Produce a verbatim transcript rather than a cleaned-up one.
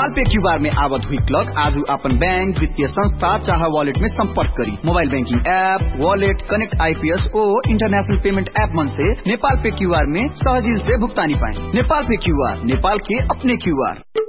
नेपाल पे QR में आवत हुई क्लक आज अपन बैंक वित्तीय संस्था चाहे वॉलेट में संपर्क करी। Mobile banking app, wallet, connect IPS और इंटरनेशनल पेमेंट ऐप मन से नेपाल पे क्यूआर में सहज से भुगतानी पाए। नेपाल पे क्यूआर, नेपाल के अपने क्यूआर।